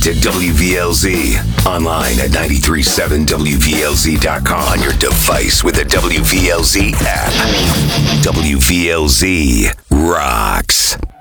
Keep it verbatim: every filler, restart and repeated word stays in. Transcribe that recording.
to W V L Z. Online at nine three seven W V L Z dot com. On your device with the W V L Z app. W V L Z rocks.